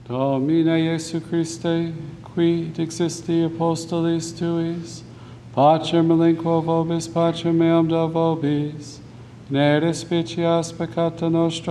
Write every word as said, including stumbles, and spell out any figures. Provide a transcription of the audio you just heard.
Domine Iesu Christe, qui dixisti apostolis tuis, pacem relinquo vobis, pacem meam da vobis, ne respicias peccata nostra,